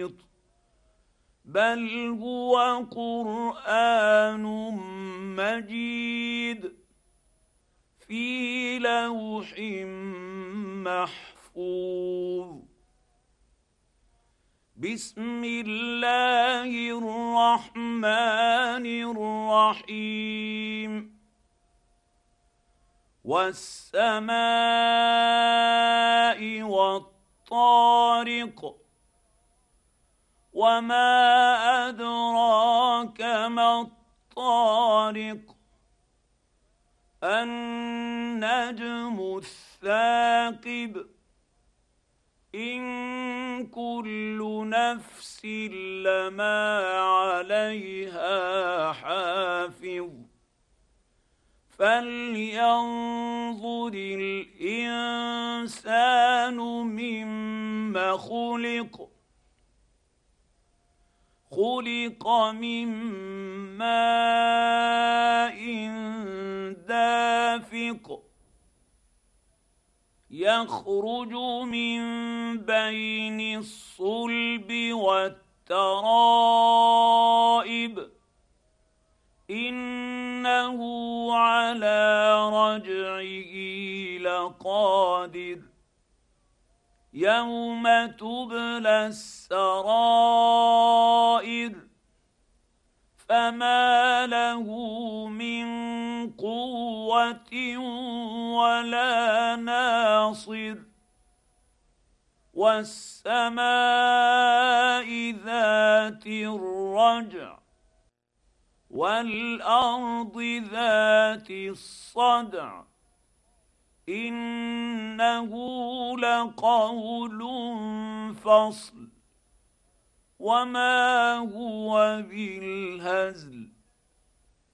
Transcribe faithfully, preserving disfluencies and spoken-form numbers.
ساخط بل هو قرآن مجيد في لوح محفوظ. بسم الله الرحمن الرحيم. والسماء والطارق وما أدراك ما الطارق النجم الثاقب إن كل نفس لما عليها حافظ فلينظر الإنسان مما خلق خلق من ماء دافق يخرج من بين الصلب والترائب إنه على رجعه لقادر يوم تبلى السرائر فما له من قوة ولا ناصر. والسماء ذات الرجع والأرض ذات الصدع إنه لقول فصل وما هو بالهزل